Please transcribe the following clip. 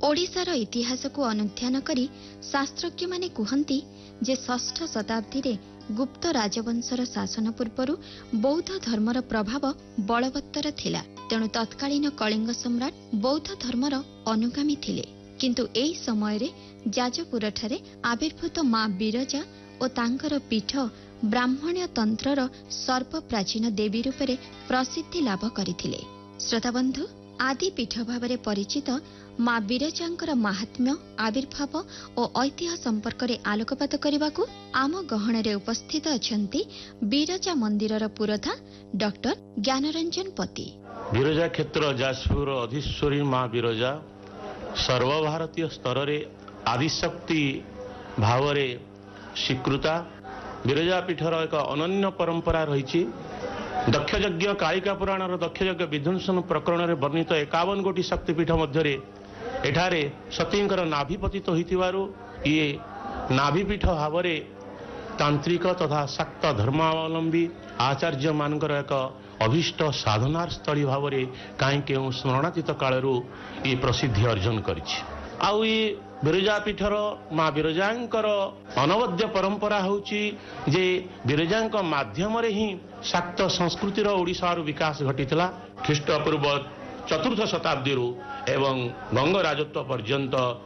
ओडिशार इतिहास को अनुध्यान करी शास्त्रज्ञ माने कुहंती जे 6ठ शताब्दी रे गुप्त राजवंशर शासन पूर्व बौद्ध धर्मर प्रभाव बलवत्तर थिला। तेणु तत्कालीन कलिंग सम्राट बौद्ध धर्मर अनुगामी थिले। किंतु एई समय रे जाजपुर ठारे आविर्भूत मां बिरजा और तांकर पीठ ब्राह्मण्य तंत्रर सर्वप्राचीन देवी रूपे प्रसिद्धि लाभ करथिले। श्रोताबंधु, आदि पीठ भाव परिचित मां बिरजांकर महात्म्य, आविर्भाव और ऐतिह्य संपर्क में आलोकपात करने को आम गहण रे उपस्थित अछंती बिरजा मंदिरर पुरोधा डॉक्टर ज्ञानरंजन पति। बिरजा क्षेत्र जाजपुर अधीश्वरी मां बिरजा सर्वभारतीय स्तर रे आदिशक्ति भाव रे स्वीकृता। बिरजा पीठर एक अनन्य परंपरा रही। दक्षयज्ञ कालिका पुराणर दक्षयज्ञ विध्वंसन प्रकरण में वर्णित 51 गोटी शक्तिपीठ मध्य एठारे सतींकर नाभि पतित होइतिबारु ये नाभिपीठ भाव में तांत्रिक तथा शाक्त धर्मावलंबी आचार्य मानकर एक अभीष्ट साधनार स्थली भाव में कहीं क्यों स्मरणातीत कालरू ये प्रसिद्धि अर्जन करिछि। आउ ये बिरजा पीठर मां बिरजांकर अनवद्य परंपरा होउची जे बिरजांक माध्यम रे ही शाक्त संस्कृतिर ओडिशार विकास घटितला। ख्रीष्टपूर्व 4th शताब्दी एवं गंग राजत्व पर्यंत